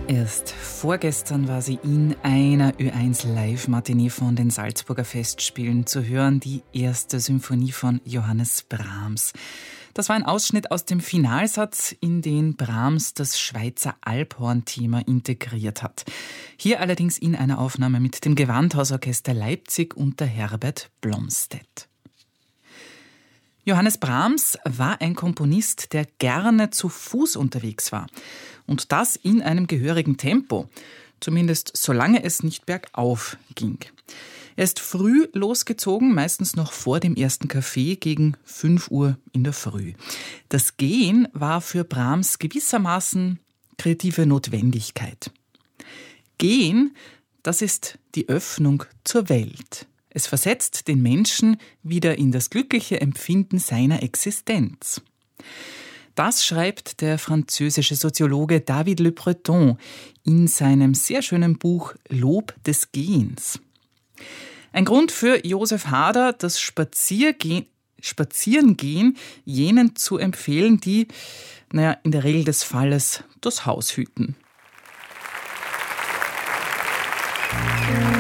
Erst vorgestern war sie in einer Ö1 Live-Matinee von den Salzburger Festspielen zu hören, die erste Symphonie von Johannes Brahms. Das war ein Ausschnitt aus dem Finalsatz, in den Brahms das Schweizer Alphorn-Thema integriert hat. Hier allerdings in einer Aufnahme mit dem Gewandhausorchester Leipzig unter Herbert Blomstedt. Johannes Brahms war ein Komponist, der gerne zu Fuß unterwegs war. Und das in einem gehörigen Tempo. Zumindest solange es nicht bergauf ging. Er ist früh losgezogen, meistens noch vor dem ersten Kaffee gegen 5 Uhr in der Früh. Das Gehen war für Brahms gewissermaßen kreative Notwendigkeit. Gehen, das ist die Öffnung zur Welt. Es versetzt den Menschen wieder in das glückliche Empfinden seiner Existenz. Das schreibt der französische Soziologe David Le Breton in seinem sehr schönen Buch Lob des Gehens. Ein Grund für Josef Hader, das Spazierengehen jenen zu empfehlen, die, in der Regel des Falles das Haus hüten.